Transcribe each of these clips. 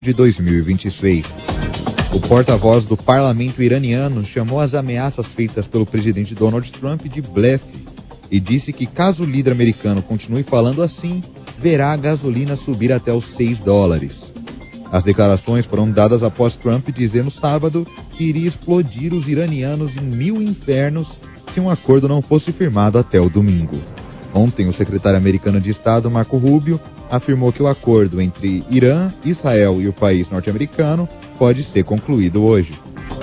de 2026. O porta-voz do parlamento iraniano chamou as ameaças feitas pelo presidente Donald Trump de blefe e disse que caso o líder americano continue falando assim, verá a gasolina subir até os $6. As declarações foram dadas após Trump dizer no sábado que iria explodir os iranianos em 1000 infernos se um acordo não fosse firmado até o domingo. Ontem, o secretário americano de Estado, Marco Rubio, afirmou que o acordo entre Irã, Israel e o país norte-americano pode ser concluído hoje.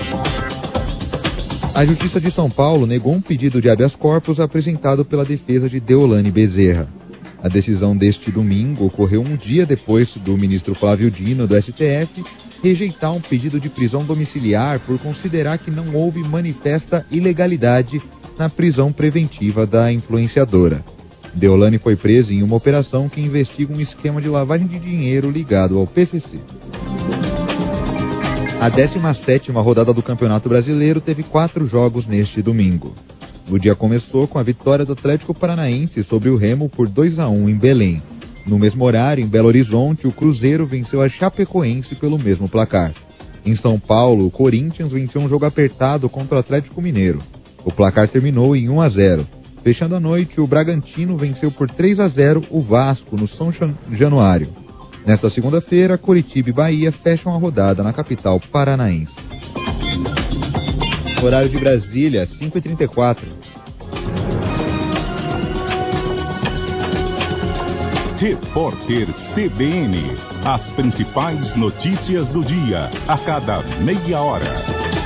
A Justiça de São Paulo negou um pedido de habeas corpus apresentado pela defesa de Deolane Bezerra. A decisão deste domingo ocorreu um dia depois do ministro Flávio Dino, do STF, rejeitar um pedido de prisão domiciliar por considerar que não houve manifesta ilegalidade na prisão preventiva da influenciadora. Deolane foi presa em uma operação que investiga um esquema de lavagem de dinheiro ligado ao PCC. A 17ª rodada do Campeonato Brasileiro teve 4 jogos neste domingo. O dia começou com a vitória do Atlético Paranaense sobre o Remo por 2-1 em Belém. No mesmo horário, em Belo Horizonte, o Cruzeiro venceu a Chapecoense pelo mesmo placar. Em São Paulo, o Corinthians venceu um jogo apertado contra o Atlético Mineiro. O placar terminou em 1-0. Fechando a noite, o Bragantino venceu por 3-0 o Vasco no São Januário. Nesta segunda-feira, Coritiba e Bahia fecham a rodada na capital paranaense. Horário de Brasília, 5h34. Repórter CBN. As principais notícias do dia, a cada meia hora.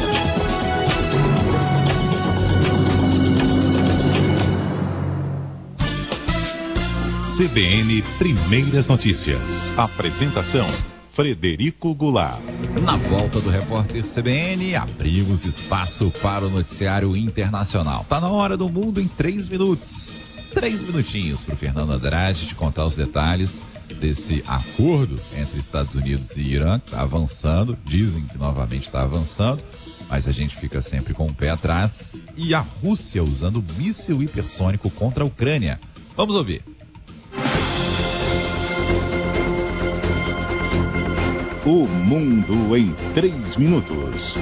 CBN Primeiras Notícias. Apresentação: Frederico Goulart. Na volta do repórter CBN, abrimos espaço para o noticiário internacional. Tá na hora do mundo em 3 minutos. 3 minutinhos para o Fernando Andrade te contar os detalhes desse acordo entre Estados Unidos e Irã, que está avançando. Dizem que novamente está avançando, mas a gente fica sempre com o pé atrás. E a Rússia usando míssil hipersônico contra a Ucrânia. Vamos ouvir. O mundo em 3 minutos.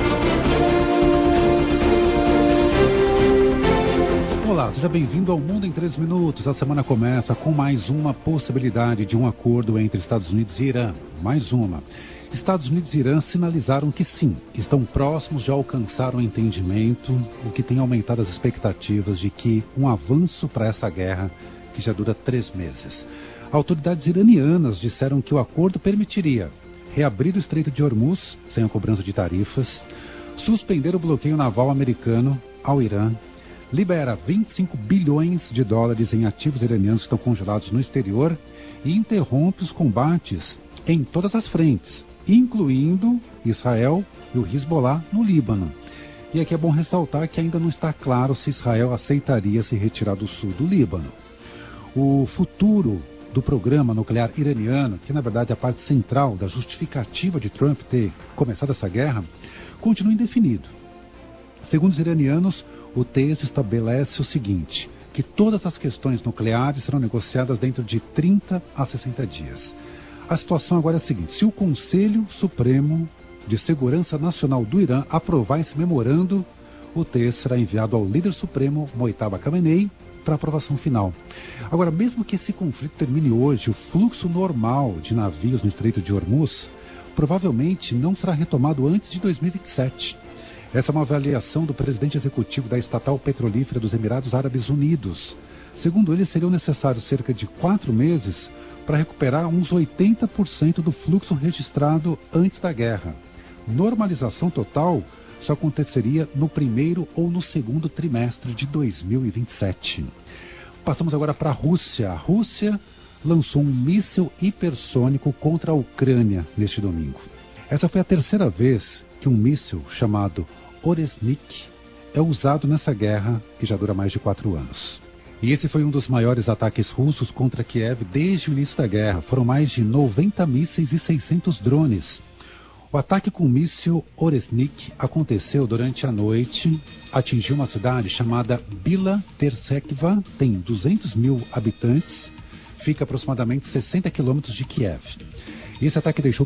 Olá, seja bem-vindo ao Mundo em 3 Minutos. A semana começa com mais uma possibilidade de um acordo entre Estados Unidos e Irã. Mais uma. Estados Unidos e Irã sinalizaram que sim, estão próximos de alcançar um entendimento, o que tem aumentado as expectativas de que um avanço para essa guerra, que já dura 3 meses. Autoridades iranianas disseram que o acordo permitiria reabrir o Estreito de Hormuz, sem a cobrança de tarifas, suspender o bloqueio naval americano ao Irã, libera 25 bilhões de dólares em ativos iranianos que estão congelados no exterior e interrompe os combates em todas as frentes, incluindo Israel e o Hezbollah no Líbano. E aqui é bom ressaltar que ainda não está claro se Israel aceitaria se retirar do sul do Líbano. O futuro do programa nuclear iraniano, que na verdade é a parte central da justificativa de Trump ter começado essa guerra, continua indefinido. Segundo os iranianos, o texto estabelece o seguinte, que todas as questões nucleares serão negociadas dentro de 30 a 60 dias. A situação agora é a seguinte: se o Conselho Supremo de Segurança Nacional do Irã aprovar esse memorando, o texto será enviado ao líder supremo, Mojtaba Khamenei, para aprovação final. Agora, mesmo que esse conflito termine hoje, o fluxo normal de navios no Estreito de Hormuz provavelmente não será retomado antes de 2027. Essa é uma avaliação do presidente executivo da estatal petrolífera dos Emirados Árabes Unidos. Segundo ele, seriam necessários cerca de 4 meses para recuperar uns 80% do fluxo registrado antes da guerra. Normalização total só aconteceria no primeiro ou no segundo trimestre de 2027. Passamos agora para a Rússia. A Rússia lançou um míssil hipersônico contra a Ucrânia neste domingo. Essa foi a 3ª vez que um míssil chamado Oresnik é usado nessa guerra que já dura mais de 4 anos. E esse foi um dos maiores ataques russos contra Kiev desde o início da guerra. Foram mais de 90 mísseis e 600 drones. O ataque com o míssil Oresnik aconteceu durante a noite, atingiu uma cidade chamada Bila Tersekva, tem 200 mil habitantes, fica aproximadamente 60 quilômetros de Kiev. Esse ataque deixou